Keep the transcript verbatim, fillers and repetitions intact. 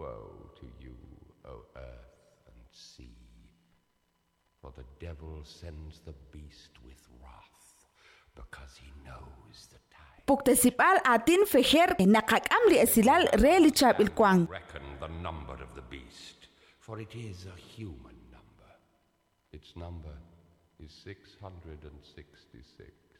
Woe to you, O earth and sea, for the devil sends the beast with wrath, because he knows the time. Puktasipal atin feher nakakamli asilal reli chab ilkwang. Reckon the number of the beast, for it is a human number. Its number is six hundred sixty-six.